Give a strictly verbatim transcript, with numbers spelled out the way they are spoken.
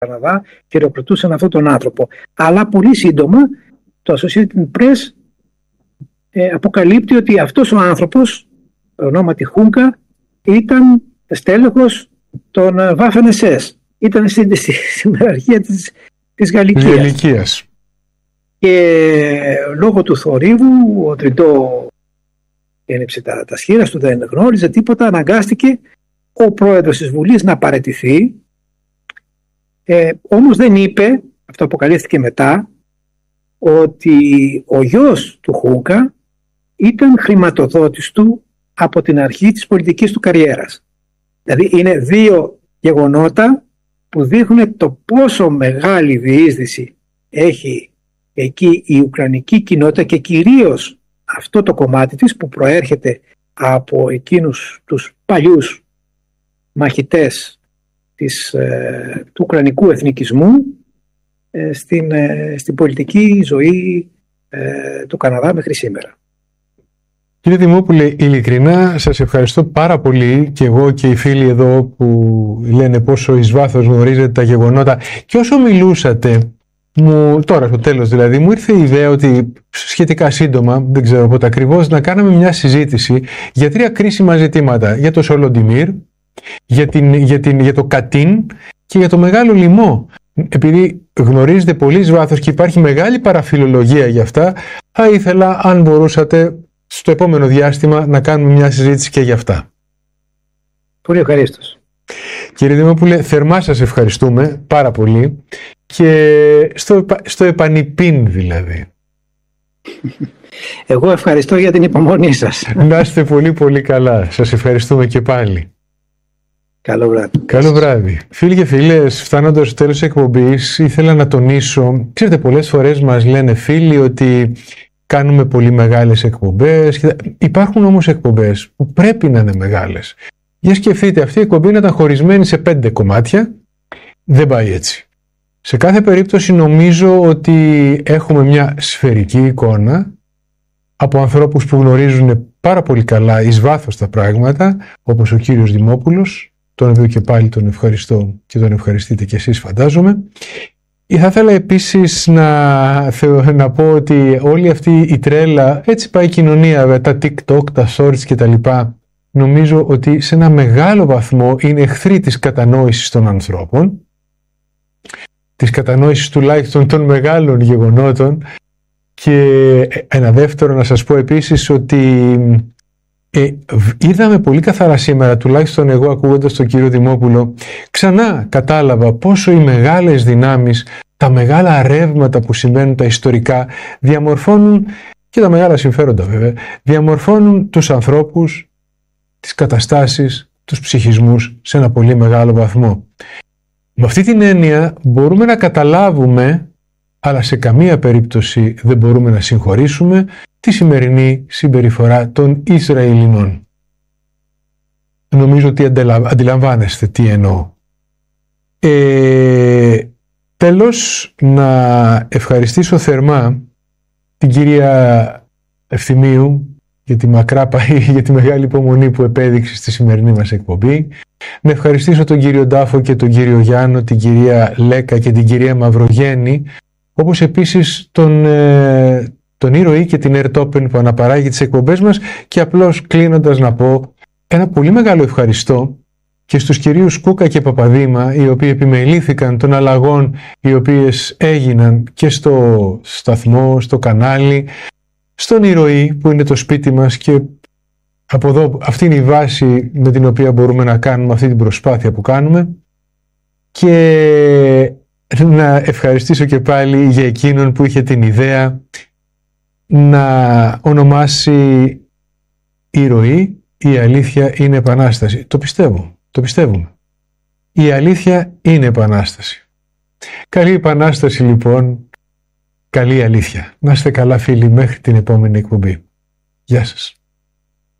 Καναδά και χειροκροτούσαν αυτόν τον άνθρωπο. Αλλά πολύ σύντομα το Associated Press ε, αποκαλύπτει ότι αυτός ο άνθρωπος, ονόματι Χούγκα, ήταν στέλεχος των Waffen ες ες. Ήταν στην συμμεταρχία της, της Γαλλικίας. Γαλλικίας. Και λόγω του θορύβου ο Τρεντό ένιψε τα, τα σχήρα του, δεν γνώριζε τίποτα, αναγκάστηκε ο πρόεδρος της Βουλής να παραιτηθεί. Ε, όμως δεν είπε, αυτό αποκαλύφθηκε μετά, ότι ο γιος του Χούγκα ήταν χρηματοδότης του από την αρχή της πολιτικής του καριέρας. Δηλαδή είναι δύο γεγονότα που δείχνουν το πόσο μεγάλη διείσδυση έχει εκεί η Ουκρανική κοινότητα και κυρίως αυτό το κομμάτι της που προέρχεται από εκείνους τους παλιούς μαχητές της, ε, του Ουκρανικού εθνικισμού ε, στην, ε, στην πολιτική ζωή ε, του Καναδά μέχρι σήμερα. Κύριε Δημόπουλε, ειλικρινά σας ευχαριστώ πάρα πολύ και εγώ και οι φίλοι εδώ που λένε πόσο εις βάθος γνωρίζετε τα γεγονότα, και όσο μιλούσατε, μου, τώρα στο τέλος δηλαδή, μου ήρθε η ιδέα ότι σχετικά σύντομα, δεν ξέρω πότε ακριβώς, να κάναμε μια συζήτηση για τρία κρίσιμα ζητήματα. Για το Σολοντιμίρ, για, την, για, την, για το Κατίν και για το Μεγάλο Λοιμό. Επειδή γνωρίζετε πολύ εις βάθος και υπάρχει μεγάλη παραφιλολογία για αυτά, θα ήθελα αν μπορούσατε στο επόμενο διάστημα να κάνουμε μια συζήτηση και για αυτά. Πολύ ευχαρίστως. Κύριε Δημόπουλε, θερμά σας ευχαριστούμε πάρα πολύ και στο, στο επανυπήν δηλαδή. Εγώ ευχαριστώ για την υπομονή σας. Να είστε πολύ πολύ καλά. Σας ευχαριστούμε και πάλι. Καλό βράδυ. Καλό βράδυ. Φίλοι και φίλες, φτάνοντας στο τέλος της εκπομπής, ήθελα να τονίσω, ξέρετε, πολλές φορές μας λένε φίλοι ότι κάνουμε πολύ μεγάλες εκπομπές. Υπάρχουν όμως εκπομπές που πρέπει να είναι μεγάλες. Για σκεφτείτε, αυτή η εκπομπή να ήταν χωρισμένη σε πέντε κομμάτια. Δεν πάει έτσι. Σε κάθε περίπτωση νομίζω ότι έχουμε μια σφαιρική εικόνα από ανθρώπους που γνωρίζουν πάρα πολύ καλά εις βάθος τα πράγματα, όπως ο κύριος Δημόπουλος, τον οποίο και πάλι τον ευχαριστώ και τον ευχαριστείτε και εσείς φαντάζομαι. Θα ήθελα επίσης να, να πω ότι όλη αυτή η τρέλα, έτσι πάει η κοινωνία, τα TikTok, τα shorts κτλ. Νομίζω ότι σε ένα μεγάλο βαθμό είναι εχθροί της κατανόησης των ανθρώπων, της κατανόησης τουλάχιστον των μεγάλων γεγονότων. Και ένα δεύτερο να σας πω επίσης ότι ε, είδαμε πολύ καθαρά σήμερα, τουλάχιστον εγώ ακούγοντας τον κύριο Δημόπουλο, ξανά κατάλαβα πόσο οι μεγάλες δυνάμεις, τα μεγάλα ρεύματα που συμβαίνουν τα ιστορικά, διαμορφώνουν, και τα μεγάλα συμφέροντα βέβαια, διαμορφώνουν τους ανθρώπους, τις καταστάσεις, τους ψυχισμούς σε ένα πολύ μεγάλο βαθμό. Με αυτή την έννοια μπορούμε να καταλάβουμε, αλλά σε καμία περίπτωση δεν μπορούμε να συγχωρήσουμε τη σημερινή συμπεριφορά των Ισραηλινών. Νομίζω ότι αντιλαμβάνεστε τι εννοώ. Ε, τέλος, να ευχαριστήσω θερμά την κυρία Ευθυμίου για τη μακρά για τη μεγάλη υπομονή που επέδειξε στη σημερινή μας εκπομπή. Να ευχαριστήσω τον κύριο Ντάφο και τον κύριο Γιάννο, την κυρία Λέκα και την κυρία Μαυρογέννη, όπως επίσης τον, ε, τον ήρωη και την Ερτόπεν που αναπαράγει τις εκπομπές μας, και απλώς κλείνοντας να πω ένα πολύ μεγάλο ευχαριστώ και στους κυρίους Κούκα και Παπαδήμα, οι οποίοι επιμελήθηκαν των αλλαγών οι οποίες έγιναν και στο σταθμό, στο κανάλι, στον ήρωη που είναι το σπίτι μας, και από εδώ αυτή είναι η βάση με την οποία μπορούμε να κάνουμε αυτή την προσπάθεια που κάνουμε. Και να ευχαριστήσω και πάλι για εκείνον που είχε την ιδέα να ονομάσει ήρωη «Η αλήθεια είναι επανάσταση». Το πιστεύω, το πιστεύουμε. Η αλήθεια είναι επανάσταση. Καλή επανάσταση λοιπόν, καλή αλήθεια. Να είστε καλά φίλοι μέχρι την επόμενη εκπομπή. Γεια σας.